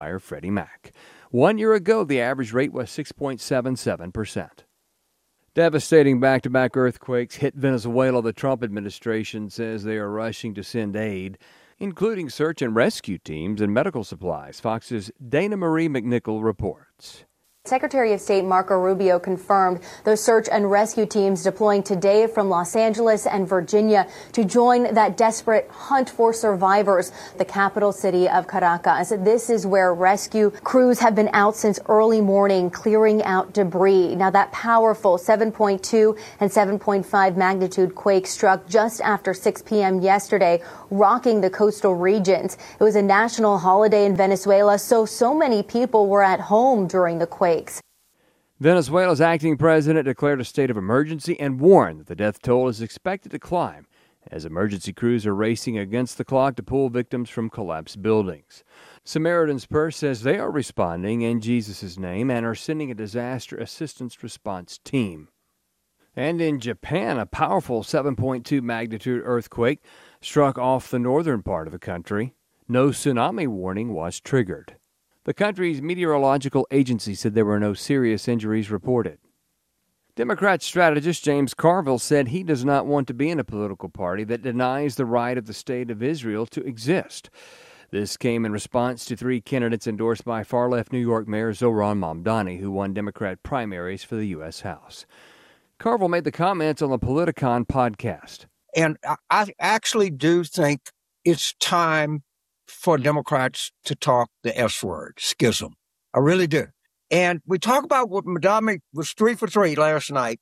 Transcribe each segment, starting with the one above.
Freddie Mac. 1 year ago, the average rate was 6.77%. Devastating back-to-back earthquakes hit Venezuela. The Trump administration says they are rushing to send aid, including search and rescue teams and medical supplies. Fox's Dana Marie McNichol reports. Secretary of State Marco Rubio confirmed those search and rescue teams deploying today from Los Angeles and Virginia to join that desperate hunt for survivors, the capital city of Caracas. This is where rescue crews have been out since early morning clearing out debris. Now, that powerful 7.2 and 7.5 magnitude quake struck just after 6 p.m. yesterday, rocking the coastal regions. It was a national holiday in Venezuela, so many people were at home during the quake. Venezuela's acting president declared a state of emergency and warned that the death toll is expected to climb as emergency crews are racing against the clock to pull victims from collapsed buildings. Samaritan's Purse says they are responding in Jesus' name and are sending a disaster assistance response team. And in Japan, a powerful 7.2 magnitude earthquake struck off the northern part of the country. No tsunami warning was triggered. The country's meteorological agency said there were no serious injuries reported. Democrat strategist James Carville said he does not want to be in a political party that denies the right of the State of Israel to exist. This came in response to 3 candidates endorsed by far-left New York Mayor Zohran Mamdani, who won Democrat primaries for the U.S. House. Carville made the comments on the Politicon podcast. And I actually do think it's time for Democrats to talk the S word, schism. I really do. And we talk about what Mamdani was 3 for 3 last night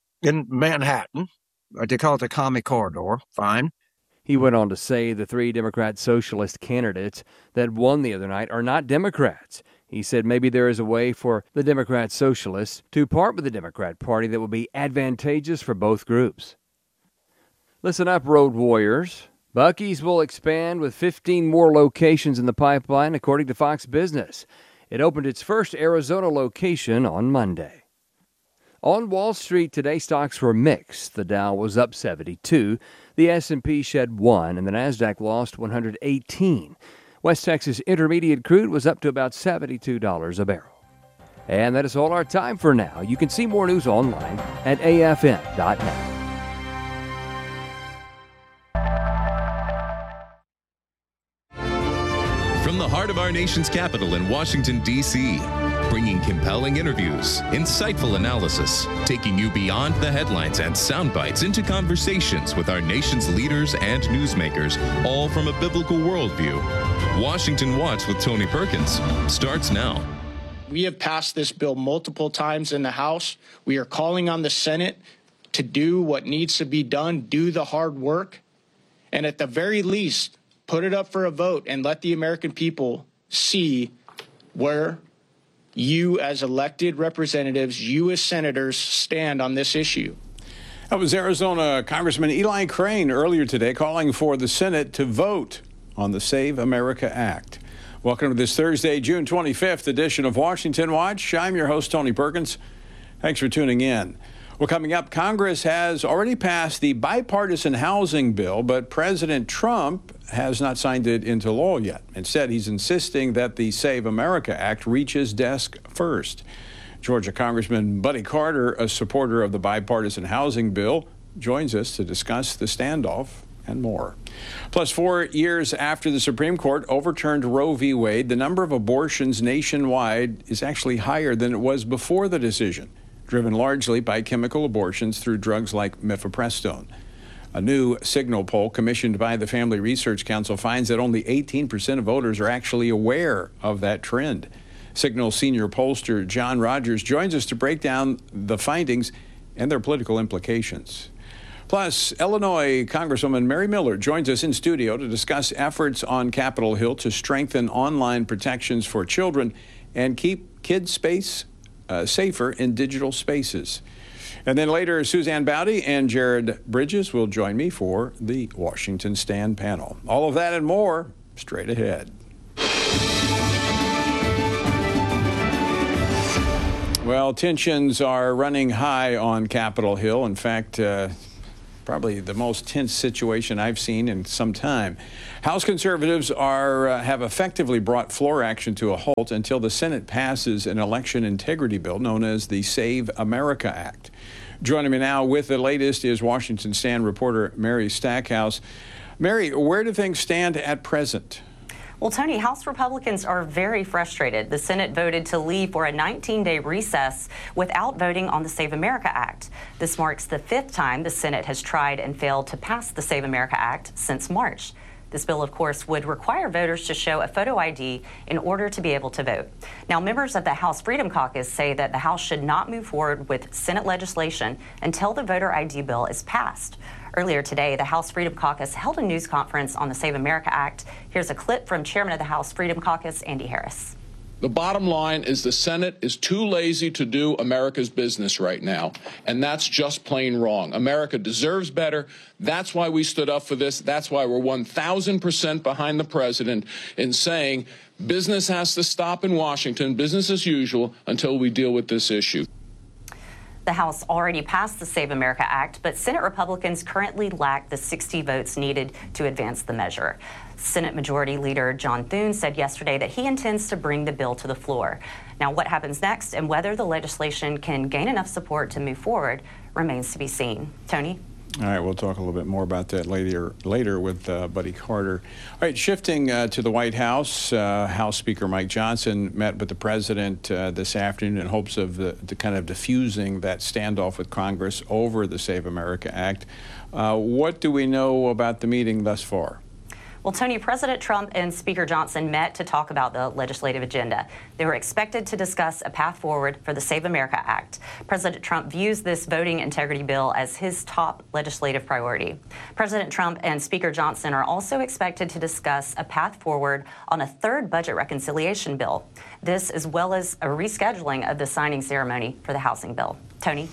in Manhattan. They call it the Commie Corridor. Fine. He went on to say the 3 Democrat socialist candidates that won the other night are not Democrats. He said maybe there is a way for the Democrat socialists to part with the Democrat Party that will be advantageous for both groups. Listen up, road warriors. Buc-ee's will expand with 15 more locations in the pipeline, according to Fox Business. It opened its first Arizona location on Monday. On Wall Street today, stocks were mixed. The Dow was up 72, the S&P shed 1, and the Nasdaq lost 118. West Texas Intermediate crude was up to about $72 a barrel. And that is all our time for now. You can see more news online at afn.net. From the heart of our nation's capital in Washington, D.C., bringing compelling interviews, insightful analysis, taking you beyond the headlines and sound bites into conversations with our nation's leaders and newsmakers, all from a biblical worldview. Washington Watch with Tony Perkins starts now. We have passed this bill multiple times in the House. We are calling on the Senate to do what needs to be done, do the hard work, and at the very least, put it up for a vote and let the American people see where you as elected representatives, you as senators, stand on this issue. That was Arizona Congressman Eli Crane earlier today calling for the Senate to vote on the Save America Act. Welcome to this Thursday, June 25th edition of Washington Watch. I'm your host, Tony Perkins. Thanks for tuning in. Well, coming up, Congress has already passed the bipartisan housing bill, but President Trump has not signed it into law yet. Instead, he's insisting that the Save America Act reach his desk first. Georgia Congressman Buddy Carter, a supporter of the bipartisan housing bill, joins us to discuss the standoff and more. Plus, 4 years after the Supreme Court overturned Roe v. Wade, the number of abortions nationwide is actually higher than it was before the decision, driven largely by chemical abortions through drugs like mifepristone. A new Signal poll commissioned by the Family Research Council finds that only 18% of voters are actually aware of that trend. Signal senior pollster John Rogers joins us to break down the findings and their political implications. Plus, Illinois Congresswoman Mary Miller joins us in studio to discuss efforts on Capitol Hill to strengthen online protections for children and keep kids' space safer in digital spaces. And then later, Suzanne Bowdy and Jared Bridges will join me for the Washington Stand panel. All of that and more straight ahead. Well, tensions are running high on Capitol Hill. In fact, probably the most tense situation I've seen in some time. House conservatives have effectively brought floor action to a halt until the Senate passes an election integrity bill known as the Save America Act. Joining me now with the latest is Washington Stand reporter Mary Stackhouse. Mary, where do things stand at present? Well, Tony, House Republicans are very frustrated. The Senate voted to leave for a 19-day recess without voting on the Save America Act. This marks the 5th time the Senate has tried and failed to pass the Save America Act since March. This bill, of course, would require voters to show a photo ID in order to be able to vote. Now, members of the House Freedom Caucus say that the House should not move forward with Senate legislation until the voter ID bill is passed. Earlier today, the House Freedom Caucus held a news conference on the Save America Act. Here's a clip from Chairman of the House Freedom Caucus, Andy Harris. The bottom line is the Senate is too lazy to do America's business right now, and that's just plain wrong. America deserves better. That's why we stood up for this. That's why we're 1,000% behind the president in saying business has to stop in Washington, business as usual, until we deal with this issue. The House already passed the Save America Act, but Senate Republicans currently lack the 60 votes needed to advance the measure. Senate Majority Leader John Thune said yesterday that he intends to bring the bill to the floor. Now, what happens next and whether the legislation can gain enough support to move forward remains to be seen. Tony? All right, we'll talk a little bit more about that later with Buddy Carter. All right, shifting to the White House, House Speaker Mike Johnson met with the president this afternoon in hopes of the kind of diffusing that standoff with Congress over the Save America Act. What do we know about the meeting thus far? Well, Tony, President Trump and Speaker Johnson met to talk about the legislative agenda. They were expected to discuss a path forward for the Save America Act. President Trump views this voting integrity bill as his top legislative priority. President Trump and Speaker Johnson are also expected to discuss a path forward on a third budget reconciliation bill. This, as well as a rescheduling of the signing ceremony for the housing bill. Tony?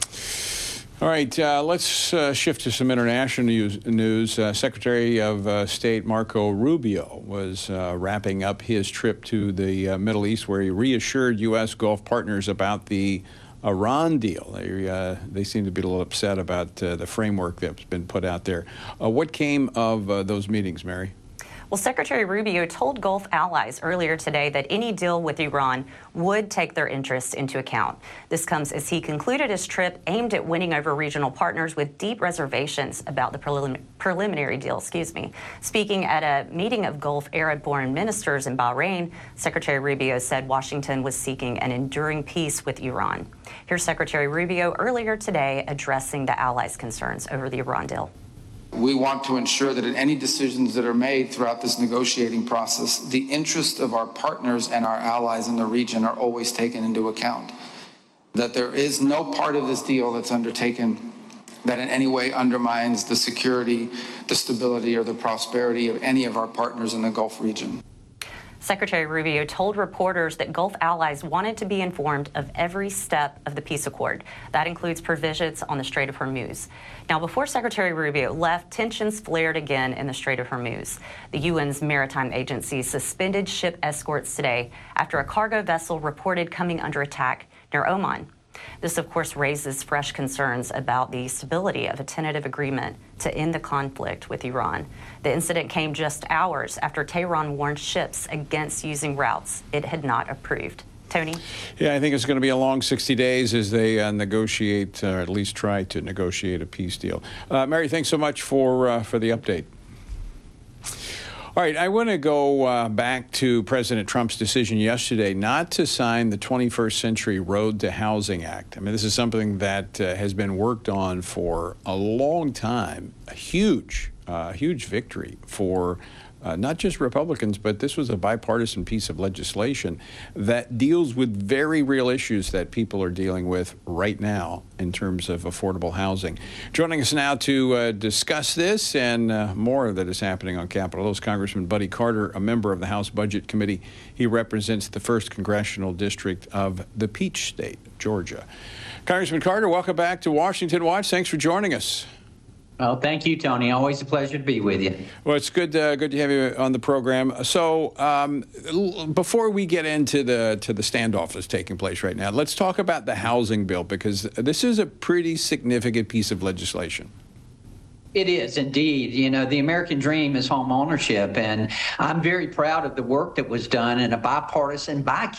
All right, let's shift to some international news. Secretary of State Marco Rubio was wrapping up his trip to the Middle East, where he reassured U.S. Gulf partners about the Iran deal. They seem to be a little upset about the framework that's been put out there. What came of those meetings, Mary? Well, Secretary Rubio told Gulf allies earlier today that any deal with Iran would take their interests into account. This comes as he concluded his trip aimed at winning over regional partners with deep reservations about the preliminary deal. Speaking at a meeting of Gulf Arab foreign ministers in Bahrain, Secretary Rubio said Washington was seeking an enduring peace with Iran. Here's Secretary Rubio earlier today addressing the allies' concerns over the Iran deal. We want to ensure that in any decisions that are made throughout this negotiating process, the interests of our partners and our allies in the region are always taken into account. That there is no part of this deal that's undertaken that in any way undermines the security, the stability, or the prosperity of any of our partners in the Gulf region. Secretary Rubio told reporters that Gulf allies wanted to be informed of every step of the peace accord. That includes provisions on the Strait of Hormuz. Now, before Secretary Rubio left, tensions flared again in the Strait of Hormuz. The UN's maritime agency suspended ship escorts today after a cargo vessel reported coming under attack near Oman. This, of course, raises fresh concerns about the stability of a tentative agreement to end the conflict with Iran. The incident came just hours after Tehran warned ships against using routes it had not approved. Tony? Yeah, I think it's going to be a long 60 days as they negotiate, or at least try to negotiate a peace deal. Mary, thanks so much for the update. All right, I want to go back to President Trump's decision yesterday not to sign the 21st Century Road to Housing Act. I mean, this is something that has been worked on for a long time, a huge victory for not just Republicans, but this was a bipartisan piece of legislation that deals with very real issues that people are dealing with right now in terms of affordable housing. Joining us now to discuss this and more that is happening on Capitol Hill is Congressman Buddy Carter, a member of the House Budget Committee. He represents the 1st Congressional District of the Peach State, Georgia. Congressman Carter, welcome back to Washington Watch. Thanks for joining us. Well, thank you, Tony. Always a pleasure to be with you. Well, it's good to have you on the program. So, before we get into the standoff that's taking place right now, let's talk about the housing bill, because this is a pretty significant piece of legislation. It is indeed. You know, the American dream is home ownership, and I'm very proud of the work that was done in a bipartisan,